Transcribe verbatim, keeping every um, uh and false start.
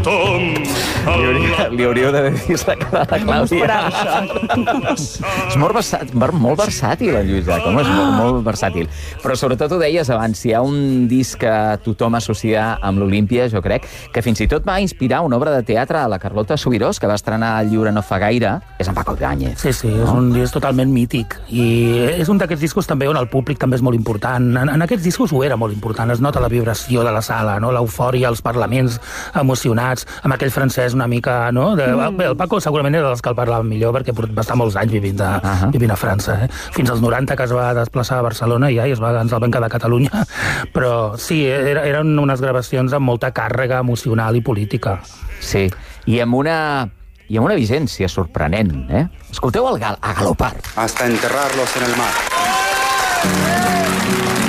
Li, hauria, li hauríeu d'haver vist la cara de Clàudia. És molt, versàtil, molt versàtil, en Lluís Llach, home, és molt, molt versàtil. Però sobretot ho deies abans, si hi ha un disc que tothom associa amb l'Olímpia, jo crec, que fins i tot va inspirar una obra de teatre a la Carlota Subirós, que va estrenar el Lliure no fa gaire, és en Paco Ibáñez. Sí, sí, és un disc totalment mític. I és un d'aquests discos també on el públic també és molt important. En, en aquests discos ho era molt important, es nota la vibració de la sala, no? L'eufòria, els parlaments emocionats, amb aquell francès una mica, no? De, mm. Bé, el Paco segurament era dels que el parlava millor perquè va estar molts anys vivint a, uh -huh. vivint a França, eh? Fins als noranta que es va desplaçar a Barcelona i ja i es va, ens el van quedar a Catalunya. Però sí, era, eren unes gravacions amb molta càrrega emocional i política. Sí, i amb una, i amb una vigència sorprenent, eh? Escolteu el gal, a galopar. Hasta enterrarlos en el mar.